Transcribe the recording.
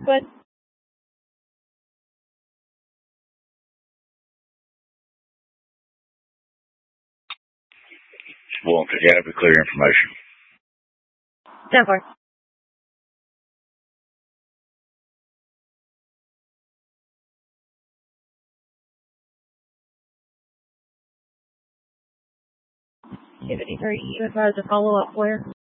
bud? Well, could you have the clear information? Never. Activity 30, you advise a follow-up where?